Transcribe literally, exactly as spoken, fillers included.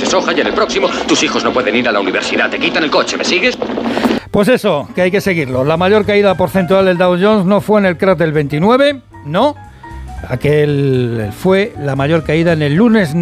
de soja y en el próximo tus hijos no pueden ir a la universidad. Te quitan el coche, ¿me sigues? Pues eso, que hay que seguirlo. La mayor caída porcentual del Dow Jones no fue en el crack del veintinueve, no. Aquel fue la mayor caída en el lunes